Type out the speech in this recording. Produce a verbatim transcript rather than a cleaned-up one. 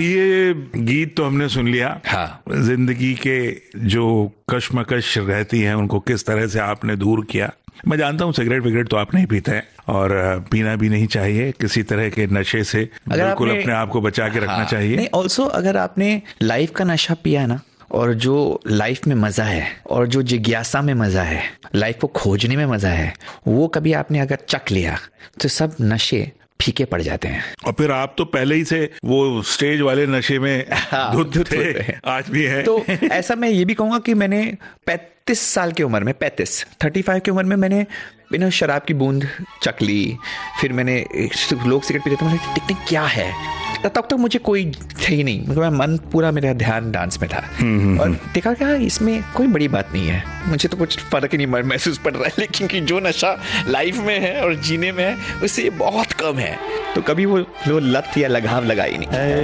ये गीत तो हमने सुन लिया। हाँ। जिंदगी के जो कश्मकश रहती है उनको किस तरह से आपने दूर किया। मैं जानता हूँ सिगरेट विगरेट तो आप नहीं पीते हैं और पीना भी नहीं चाहिए, किसी तरह के नशे से बिल्कुल अपने आप को बचा के रखना हाँ, चाहिए। नहीं, ऑल्सो अगर आपने लाइफ का नशा पिया है ना, और जो लाइफ में मजा है और जो जिज्ञासा में मजा है, लाइफ को खोजने में मजा है, वो कभी आपने अगर चख लिया तो सब नशे फीके पड़ जाते हैं। और फिर आप तो पहले ही से वो स्टेज वाले नशे में हाँ, धुत थे, आज भी है। तो ऐसा मैं ये भी कहूंगा कि मैंने पैंतीस साल की उम्र में पैंतीस थर्टी फाइव की उम्र में मैंने बिना शराब की बूंद चख ली। फिर मैंने लोग सिगरेट पीते थे, मैंने टिकटिक क्या है, तब तक तो मुझे कोई थे ही नहीं, मतलब मन पूरा मेरा ध्यान डांस में था। और देखा क्या इसमें कोई बड़ी बात नहीं है, मुझे तो कुछ फर्क ही नहीं महसूस पड़ रहा है, लेकिन कि जो नशा लाइफ में है और जीने में है उससे बहुत कम है, तो कभी वो, वो लत या लगाव लगा ही नहीं।